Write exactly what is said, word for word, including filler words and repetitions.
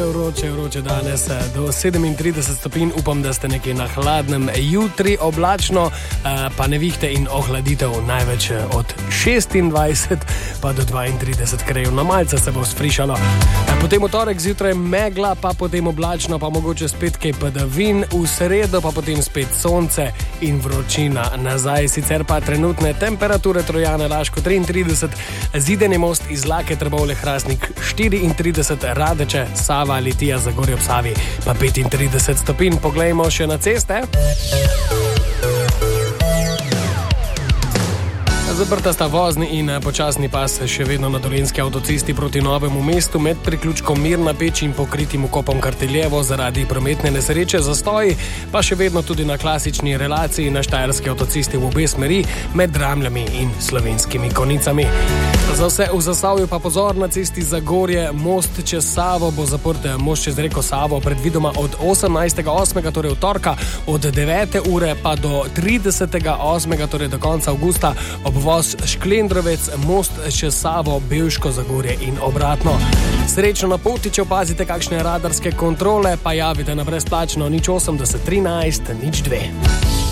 Vroče, vroče danes do sedemintrideset stopinj, upam, da ste nekje na hladnem. Jutri oblačno, pa nevihte in ohladitev največ od šestindvajset pa do dvaintrideset krajev. Na malce se bo sprišalo. Potem v torek zjutraj megla, pa potem oblačno, pa mogoče spet kaj padavin, v sredo pa potem spet sonce in vročina nazaj. Sicer pa trenutne temperature Trojane, Laško triintrideset, Zidani Most, Izlake, Trbovlje, Hrastnik štiriintrideset, Radeče, Sava, Litija, Zagorje ob Savi pa petintrideset stopinj. Poglejmo še na ceste. Zaprta sta vozni in počasni pas še vedno na Dolenjski avtocesti proti Novemu mestu med priključkom Mirna Peč in pokritim vkopom Karteljevo zaradi prometne nesreče. Zastoji pa še vedno tudi na klasični relaciji na Štajerski avtocesti v obe smeri med Dramljami in Slovenskimi Konicami. Za vse v Zasavju pa pozor, na cesti Zagorje, most čez Savo bo zaprt, most čez reko Savo predvidoma od osemnajstega osmega, torej v torka, od devete ure pa do tridesetega osmega, torej do konca avgusta, obvoz Šklendrovec, most čez Savo, Bevško Zagorje in obratno. Srečno na poti, če opazite kakšne radarske kontrole, pa javite na brezplačno nič osemdeset trinajst nič dve.